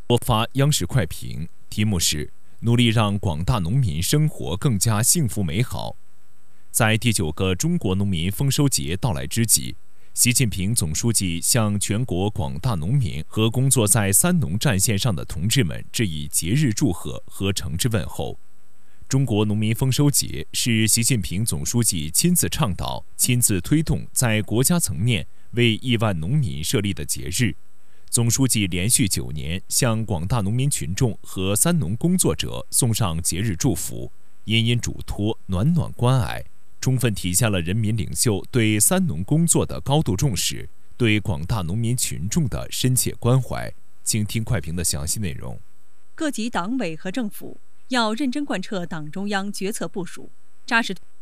播发央视快评，题目是努力让广大农民生活更加幸福美好。在第9个中国农民丰收节到来之际，习近平总书记向全国广大农民和工作在三农战线上的同志们致以节日祝贺和诚挚问候。中国农民丰收节是习近平总书记亲自倡导、亲自推动，在国家层面为亿万农民设立的节日。总书记连续9年向广大农民群众和三农工作者送上节日祝福，殷殷嘱托，暖暖关爱，充分体现了人民领袖对三农工作的高度重视，对广大农民群众的深切关怀。请听快评的详细内容。 各级党委和政府要认真贯彻党中央决策部署，扎实